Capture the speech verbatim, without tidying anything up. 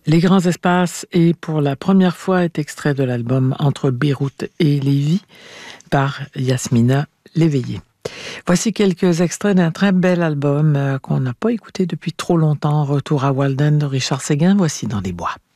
Les grands espaces et pour la première fois est extrait de l'album Entre Beyrouth et Lévis par Yasmina Léveillé. Voici quelques extraits d'un très bel album euh, qu'on n'a pas écouté depuis trop longtemps. Retour à Walden de Richard Séguin, voici Dans les bois.